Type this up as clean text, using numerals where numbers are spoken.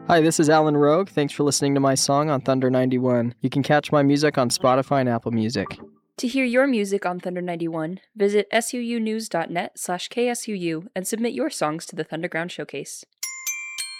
Hi, this is Alan Rogue. Thanks for listening to my song on Thunder 91. You can catch my music on Spotify and Apple Music. To hear your music on Thunder 91, visit suunews.net/ksuu and submit your songs to the Thunderground Showcase.